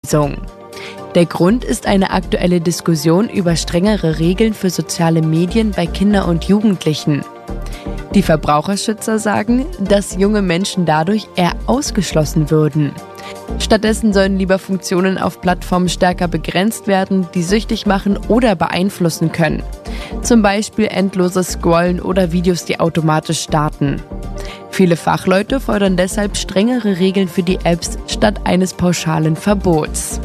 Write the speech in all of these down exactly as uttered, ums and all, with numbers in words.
Lesung. Der Grund ist eine aktuelle Diskussion über strengere Regeln für soziale Medien bei Kindern und Jugendlichen. Die Verbraucherschützer sagen, dass junge Menschen dadurch eher ausgeschlossen würden. Stattdessen sollen lieber Funktionen auf Plattformen stärker begrenzt werden, die süchtig machen oder beeinflussen können. Zum Beispiel endloses Scrollen oder Videos, die automatisch starten. Viele Fachleute fordern deshalb strengere Regeln für die Apps statt eines pauschalen Verbots.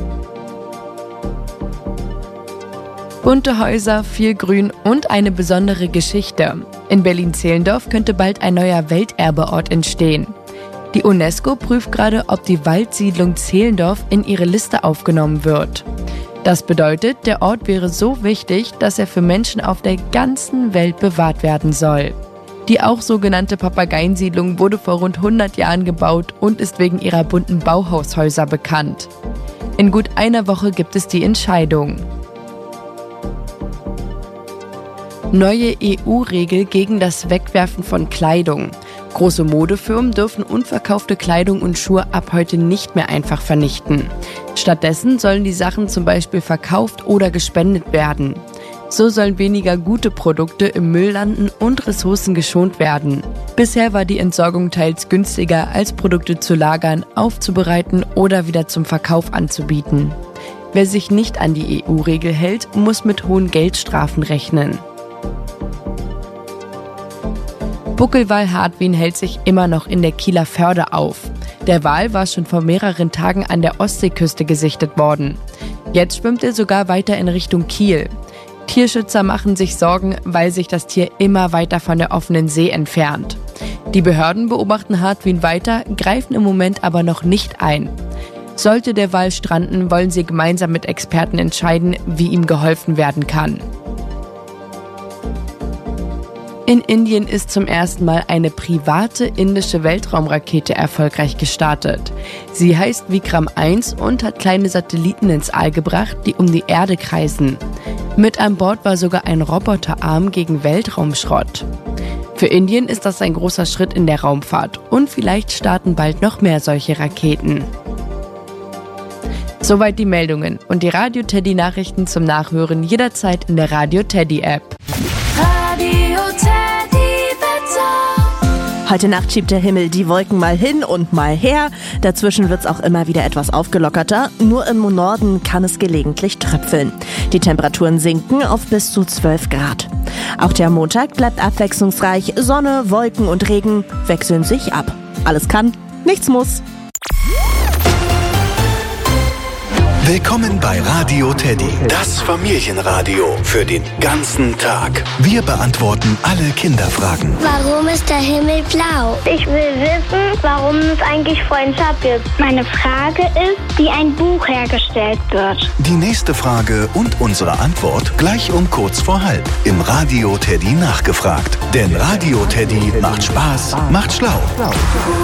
Bunte Häuser, viel Grün und eine besondere Geschichte. In Berlin-Zehlendorf könnte bald ein neuer Welterbeort entstehen. Die UNESCO prüft gerade, ob die Waldsiedlung Zehlendorf in ihre Liste aufgenommen wird. Das bedeutet, der Ort wäre so wichtig, dass er für Menschen auf der ganzen Welt bewahrt werden soll. Die auch sogenannte Papageiensiedlung wurde vor rund hundert Jahren gebaut und ist wegen ihrer bunten Bauhaushäuser bekannt. In gut einer Woche gibt es die Entscheidung. Neue E U-Regel gegen das Wegwerfen von Kleidung. Große Modefirmen dürfen unverkaufte Kleidung und Schuhe ab heute nicht mehr einfach vernichten. Stattdessen sollen die Sachen zum Beispiel verkauft oder gespendet werden. So sollen weniger gute Produkte im Müll landen und Ressourcen geschont werden. Bisher war die Entsorgung teils günstiger, als Produkte zu lagern, aufzubereiten oder wieder zum Verkauf anzubieten. Wer sich nicht an die E U-Regel hält, muss mit hohen Geldstrafen rechnen. Buckelwal Hartwin hält sich immer noch in der Kieler Förde auf. Der Wal war schon vor mehreren Tagen an der Ostseeküste gesichtet worden. Jetzt schwimmt er sogar weiter in Richtung Kiel. Tierschützer machen sich Sorgen, weil sich das Tier immer weiter von der offenen See entfernt. Die Behörden beobachten Hartwin weiter, greifen im Moment aber noch nicht ein. Sollte der Wal stranden, wollen sie gemeinsam mit Experten entscheiden, wie ihm geholfen werden kann. In Indien ist zum ersten Mal eine private indische Weltraumrakete erfolgreich gestartet. Sie heißt Vikram eins und hat kleine Satelliten ins All gebracht, die um die Erde kreisen. Mit an Bord war sogar ein Roboterarm gegen Weltraumschrott. Für Indien ist das ein großer Schritt in der Raumfahrt und vielleicht starten bald noch mehr solche Raketen. Soweit die Meldungen und die Radio Teddy Nachrichten zum Nachhören jederzeit in der Radio Teddy App. Radio Teddy Wetter. Heute Nacht schiebt der Himmel die Wolken mal hin und mal her. Dazwischen wird's auch immer wieder etwas aufgelockerter. Nur im Norden kann es gelegentlich tröpfeln. Die Temperaturen sinken auf bis zu zwölf Grad. Auch der Montag bleibt abwechslungsreich. Sonne, Wolken und Regen wechseln sich ab. Alles kann, nichts muss. Willkommen bei Radio Teddy, das Familienradio für den ganzen Tag. Wir beantworten alle Kinderfragen. Warum ist der Himmel blau? Ich will wissen, warum es eigentlich Freundschaft gibt. Meine Frage ist, wie ein Buch hergestellt wird. Die nächste Frage und unsere Antwort gleich um kurz vor halb im Radio Teddy nachgefragt. Denn Radio Teddy macht Spaß, macht schlau.